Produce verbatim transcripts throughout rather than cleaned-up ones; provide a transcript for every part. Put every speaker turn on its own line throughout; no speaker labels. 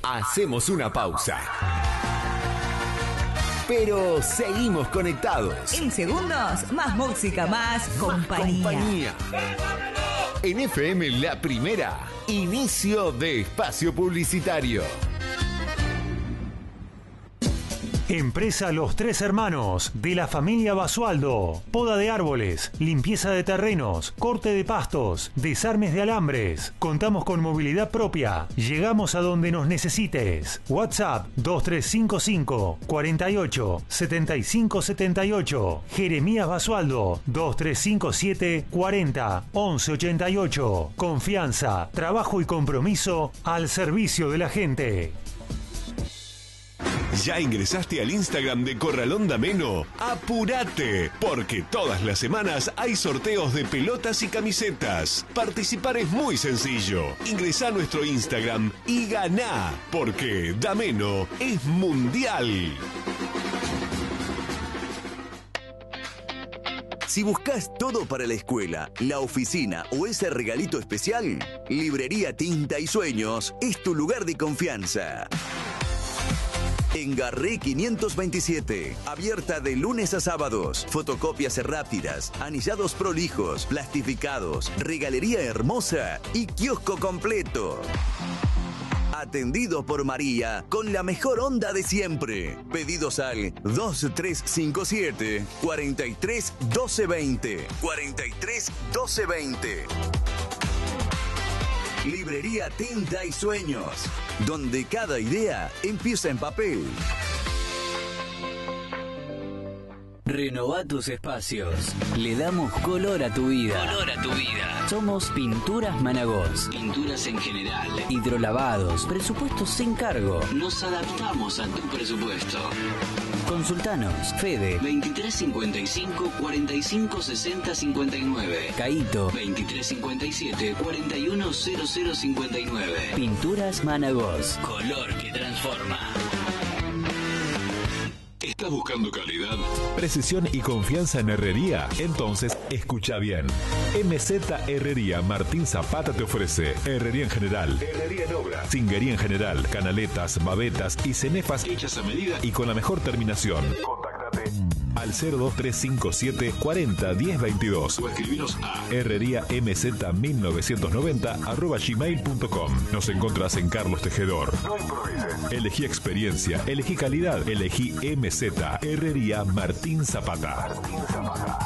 hacemos una pausa. Pero seguimos conectados.
En segundos, más música, más compañía.
compañía. En F M La Primera, inicio de espacio publicitario.
Empresa Los Tres Hermanos, de la familia Basualdo. Poda de árboles, limpieza de terrenos, corte de pastos, desarmes de alambres. Contamos con movilidad propia. Llegamos a donde nos necesites. WhatsApp dos tres cinco cinco, cuarenta y ocho, setenta y cinco setenta y ocho. Jeremías Basualdo dos tres cinco siete, cuarenta, once ochenta y ocho. Confianza, trabajo y compromiso al servicio de la gente.
¿Ya ingresaste al Instagram de Corralón Dameno? ¡Apurate! Porque todas las semanas hay sorteos de pelotas y camisetas. Participar es muy sencillo. Ingresá a nuestro Instagram y ganá, porque Dameno es mundial.
Si buscas todo para la escuela, la oficina o ese regalito especial, Librería Tinta y Sueños es tu lugar de confianza. En Garré quinientos veintisiete, abierta de lunes a sábados, fotocopias rápidas, anillados prolijos, plastificados, regalería hermosa y kiosco completo. Atendido por María con la mejor onda de siempre. Pedidos al dos tres cinco siete, cuarenta y tres, doce veinte. cuarenta y tres, doce veinte. Librería Tinta y Sueños, donde cada idea empieza en papel.
Renová tus espacios. Le damos color a tu vida.
Color a tu vida.
Somos Pinturas Managós.
Pinturas en general.
Hidrolavados. Presupuestos sin cargo.
Nos adaptamos a tu presupuesto.
Consultanos. Fede.
veintitrés cincuenta y cinco, cuarenta y cinco sesenta cincuenta y nueve.
Caíto.
veintitrés cincuenta y siete, cuarenta y uno cero cero cincuenta y nueve.
Pinturas Managós.
Color que transforma.
¿Estás buscando calidad, precisión y confianza en herrería? Entonces, escucha bien. M Z Herrería Martín Zapata te ofrece herrería en general, herrería en obra, cinguería en general, canaletas, babetas y cenefas hechas a medida y con la mejor terminación. Contáctate al cero dos tres cinco siete, cuarenta, diez veintidós o escribinos a herrería m z mil novecientos noventa arroba gmail punto com. Nos encontrás en Carlos Tejedor. No improvises. Elegí experiencia, elegí calidad, elegí M Z Herrería Martín Zapata. Martín Zapata.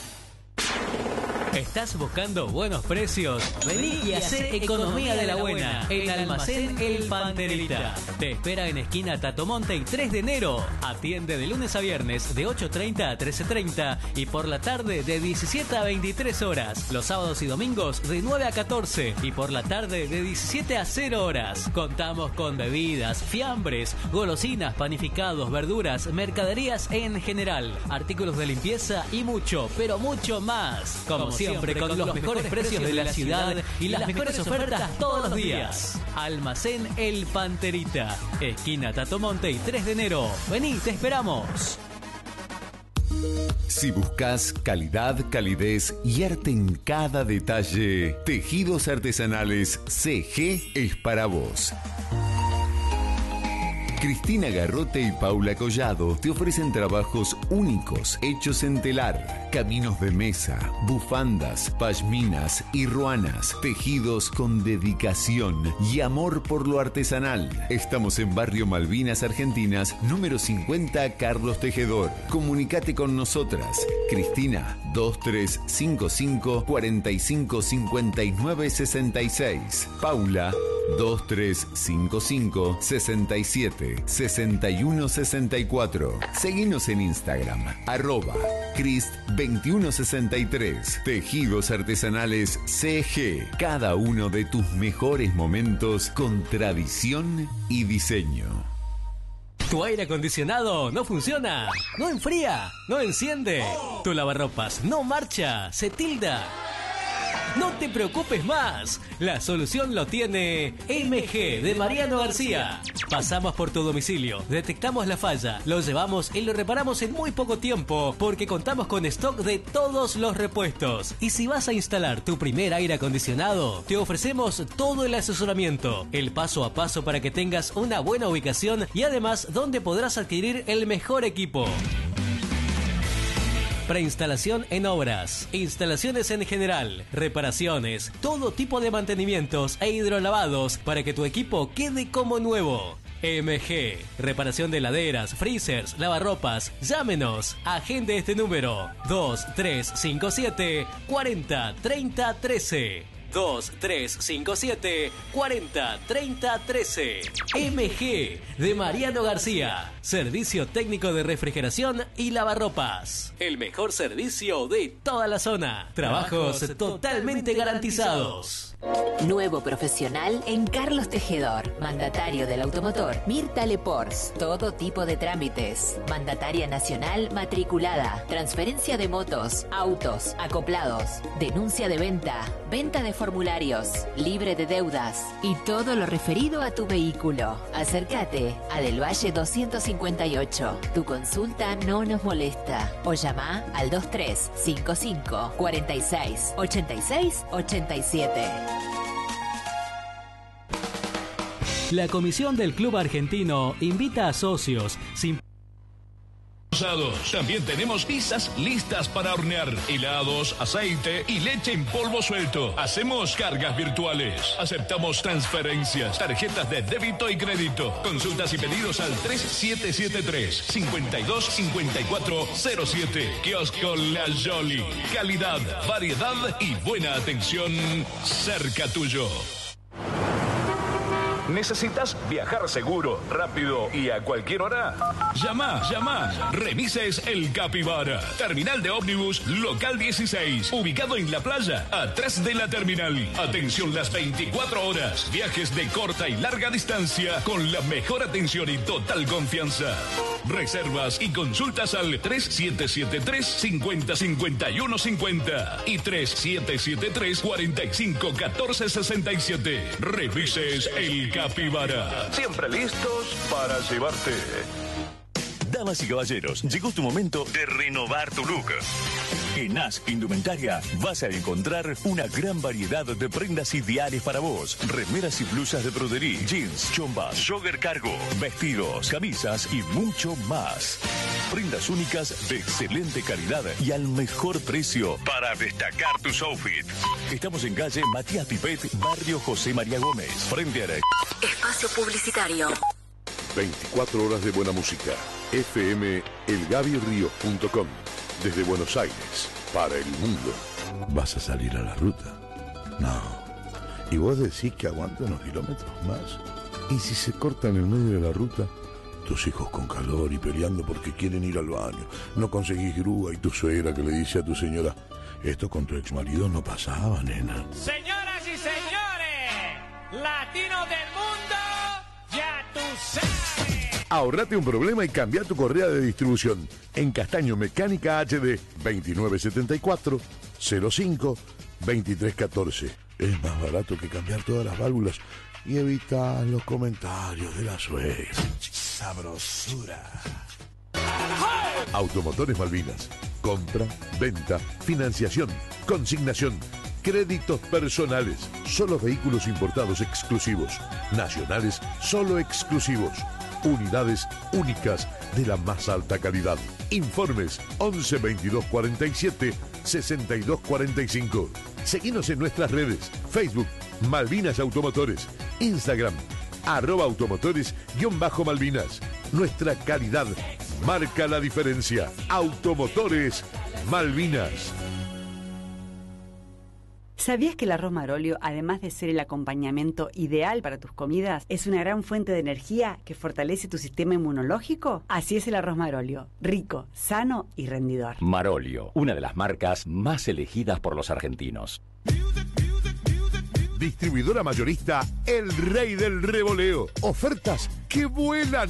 ¿Estás buscando buenos precios? Vení y hacé economía de la buena en Almacén El Panterita. Te espera en esquina Tatomonte y tres de enero. Atiende de lunes a viernes de ocho treinta a trece treinta y por la tarde de diecisiete a veintitrés horas. Los sábados y domingos de nueve a catorce y por la tarde de diecisiete a cero horas. Contamos con bebidas, fiambres, golosinas, panificados, verduras, mercaderías en general, artículos de limpieza y mucho, pero mucho más. Como siempre, con los mejores precios de la ciudad y las mejores ofertas todos los días. Almacén El Panterita, esquina Tatomonte y tres de enero. Vení, te esperamos.
Si buscas calidad, calidez y arte en cada detalle, Tejidos Artesanales C G es para vos. Cristina Garrote y Paula Collado te ofrecen trabajos únicos hechos en telar, caminos de mesa, bufandas, pashminas y ruanas, tejidos con dedicación y amor por lo artesanal. Estamos en Barrio Malvinas Argentinas, número cincuenta, Carlos Tejedor. Comunicate con nosotras. Cristina, dos tres cinco cinco, cuarenta y cinco cincuenta y nueve sesenta y seis. Paula, dos tres cinco cinco, sesenta y siete, sesenta y uno sesenta y cuatro. Seguinos en Instagram, arroba crist veintiuno sesenta y tres. Tejidos Artesanales C G. Cada uno de tus mejores momentos con tradición y diseño.
¿Tu aire acondicionado no funciona? ¿No enfría? ¿No enciende? ¿Tu lavarropas no marcha? ¿Se tilda? No te preocupes más. La solución lo tiene M G de Mariano García. Pasamos por tu domicilio, detectamos la falla, lo llevamos y lo reparamos en muy poco tiempo porque contamos con stock de todos los repuestos. Y si vas a instalar tu primer aire acondicionado, te ofrecemos todo el asesoramiento, el paso a paso para que tengas una buena ubicación y además donde podrás adquirir el mejor equipo. Preinstalación en obras, instalaciones en general, reparaciones, todo tipo de mantenimientos e hidrolavados para que tu equipo quede como nuevo. M G, reparación de heladeras, freezers, lavarropas. Llámenos, agende este número dos tres cinco siete, cuarenta, treinta, trece. dos tres cinco siete, cuarenta, treinta, trece. M G de Mariano García. Servicio técnico de refrigeración y lavarropas. El mejor servicio de toda la zona. Trabajos totalmente garantizados.
Nuevo profesional en Carlos Tejedor, mandatario del automotor. Mirta Lepors, todo tipo de trámites. Mandataria nacional matriculada. Transferencia de motos, autos, acoplados. Denuncia de venta. Venta de formularios. Libre de deudas. Y todo lo referido a tu vehículo. Acércate a Del Valle doscientos cincuenta y ocho. Tu consulta no nos molesta. O llama al dos tres cinco cinco, cuarenta y seis, ochenta y seis, ochenta y siete.
La comisión del Club Argentino invita a socios sin...
También tenemos pizzas listas para hornear, helados, aceite y leche en polvo suelto. Hacemos cargas virtuales. Aceptamos transferencias, tarjetas de débito y crédito. Consultas y pedidos al tres siete siete tres, cinco dos cinco cuatro cero siete. Kiosco La Jolly. Calidad, variedad y buena atención cerca tuyo. ¿Necesitas viajar seguro, rápido y a cualquier hora? Llama, llama. Remises El Capibara. Terminal de ómnibus local dieciséis. Ubicado en la playa, atrás de la terminal. Atención las veinticuatro horas. Viajes de corta y larga distancia con la mejor atención y total confianza. Reservas y consultas al tres siete siete tres, cincuenta, cincuenta y uno cincuenta y tres siete siete tres, cuarenta y cinco, catorce sesenta y siete. Remises El Capibara. Siempre listos para llevarte.
Damas y caballeros, llegó tu momento de renovar tu look. En Ask Indumentaria vas a encontrar una gran variedad de prendas ideales para vos. Remeras y blusas de broderí, jeans, chombas, jogger cargo, vestidos, camisas y mucho más. Prendas únicas de excelente calidad y al mejor precio para destacar tus outfits. Estamos en calle Matías Pipet, barrio José María Gómez, frente a la...
Espacio publicitario.
veinticuatro horas de buena música. F M el gaby ríos punto com. Desde Buenos Aires, para el mundo.
¿Vas a salir a la ruta? No. ¿Y vos decís que aguanta unos kilómetros más? ¿Y si se cortan en medio de la ruta? Tus hijos con calor y peleando porque quieren ir al baño. No conseguís grúa y tu suegra que le dice a tu señora: esto con tu exmarido no pasaba, nena.
Señoras y señores, latinos del mundo, ya tú sabes.
Ahorrate un problema y cambia tu correa de distribución. En Castaño Mecánica H D veintinueve setenta y cuatro, cero cinco, veintitrés catorce. Es más barato que cambiar todas las válvulas y evitar los comentarios de la suegra. Sabrosura. Automotores Malvinas. Compra, venta, financiación, consignación, créditos personales. Solo vehículos importados exclusivos. Nacionales solo exclusivos. Unidades únicas de la más alta calidad. Informes once veintidós cuarenta y siete sesenta y dos cuarenta y cinco. Seguinos en nuestras redes: Facebook Malvinas Automotores, Instagram arroba automotores guión bajo Malvinas. Nuestra calidad marca la diferencia. Automotores Malvinas.
¿Sabías que el arroz marolio, además de ser el acompañamiento ideal para tus comidas, es una gran fuente de energía que fortalece tu sistema inmunológico? Así es el arroz marolio, rico, sano y rendidor.
Marolio, una de las marcas más elegidas por los argentinos.
Distribuidora mayorista El Rey del Revoleo. Ofertas que vuelan.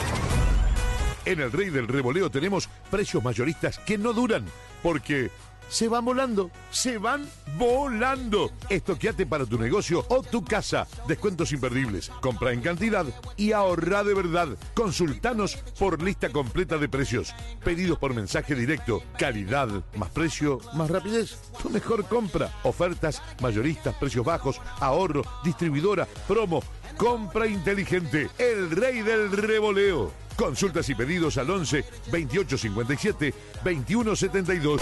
En El Rey del Revoleo tenemos precios mayoristas que no duran, porque se van volando, se van volando. Estoqueate para tu negocio o tu casa. Descuentos imperdibles, compra en cantidad y ahorra de verdad. Consultanos por lista completa de precios. Pedidos por mensaje directo. Calidad más precio más rapidez. Tu mejor compra. Ofertas, mayoristas, precios bajos, ahorro, distribuidora, promo. Compra inteligente. El rey del revoleo. Consultas y pedidos al once, veintiocho cincuenta y siete, veintiuno setenta y dos.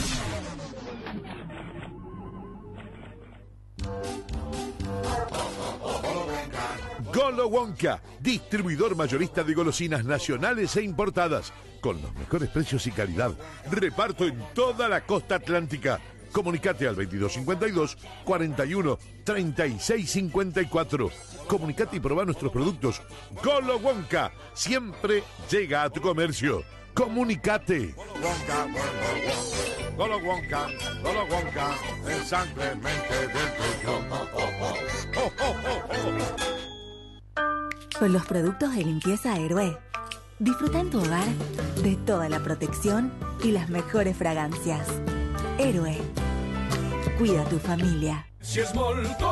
Golo Wonka, distribuidor mayorista de golosinas nacionales e importadas, con los mejores precios y calidad. Reparto en toda la costa atlántica. Comunicate al veintidós cincuenta y dos, cuarenta y uno, treinta y seis cincuenta y cuatro. Comunicate y probá nuestros productos. Golo Wonka siempre llega a tu comercio. Comunicate.
Golo Wonka, Golo Wonka, el sangremente del tuyo. Oh, oh, oh, oh.
Con los productos de limpieza Héroe, disfruta en tu hogar de toda la protección y las mejores fragancias. Héroe, cuida tu familia.
Si es molto,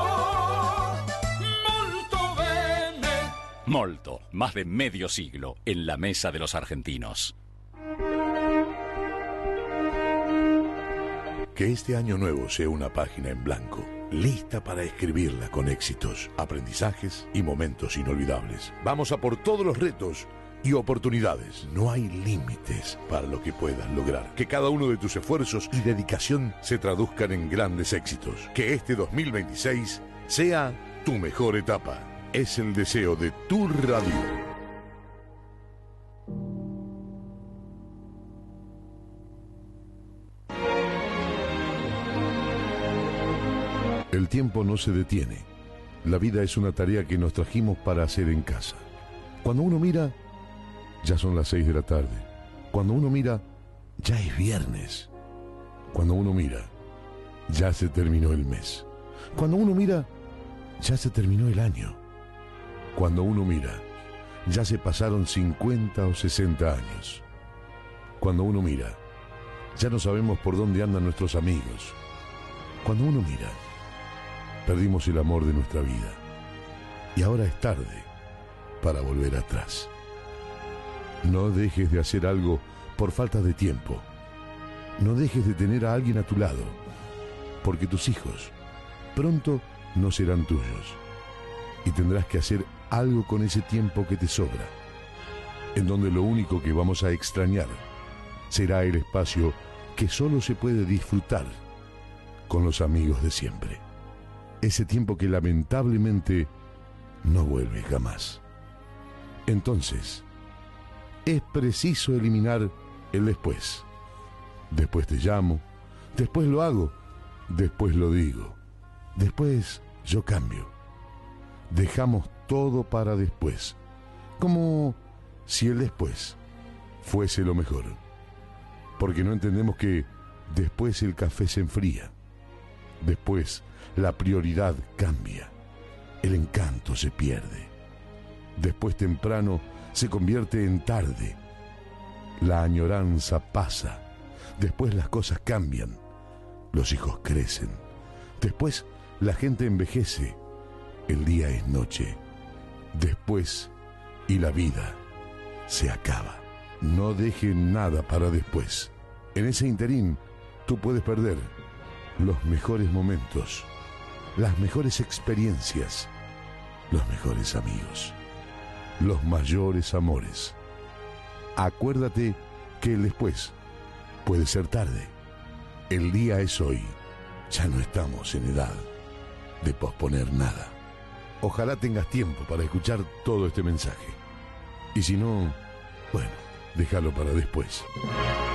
molto bene.
Molto, más de medio siglo en la mesa de los argentinos.
Que este año nuevo sea una página en blanco, lista para escribirla con éxitos, aprendizajes y momentos inolvidables. Vamos a por todos los retos y oportunidades. No hay límites para lo que puedas lograr. Que cada uno de tus esfuerzos y dedicación se traduzcan en grandes éxitos. Que este dos mil veintiséis sea tu mejor etapa. Es el deseo de tu radio. El tiempo no se detiene. La vida es una tarea que nos trajimos para hacer en casa. Cuando uno mira, ya son las seis de la tarde. Cuando uno mira, ya es viernes. Cuando uno mira, ya se terminó el mes. Cuando uno mira, ya se terminó el año. Cuando uno mira, ya se pasaron cincuenta o sesenta años. Cuando uno mira, ya no sabemos por dónde andan nuestros amigos. Cuando uno mira, perdimos el amor de nuestra vida. Y ahora es tarde para volver atrás. No dejes de hacer algo por falta de tiempo. No dejes de tener a alguien a tu lado, porque tus hijos pronto no serán tuyos. Y tendrás que hacer algo con ese tiempo que te sobra, en donde lo único que vamos a extrañar será el espacio que solo se puede disfrutar con los amigos de siempre. Ese tiempo que lamentablemente no vuelve jamás. Entonces, es preciso eliminar el después. Después te llamo, después lo hago, después lo digo, después yo cambio. Dejamos todo para después, como si el después fuese lo mejor. Porque no entendemos que después el café se enfría, después la prioridad cambia, el encanto se pierde. Después temprano se convierte en tarde. La añoranza pasa. Después las cosas cambian. Los hijos crecen. Después la gente envejece. El día es noche. Después y la vida se acaba. No dejes nada para después. En ese interín tú puedes perder los mejores momentos, las mejores experiencias, los mejores amigos, los mayores amores. Acuérdate que el después puede ser tarde. El día es hoy. Ya no estamos en edad de posponer nada. Ojalá tengas tiempo para escuchar todo este mensaje. Y si no, bueno, déjalo para después.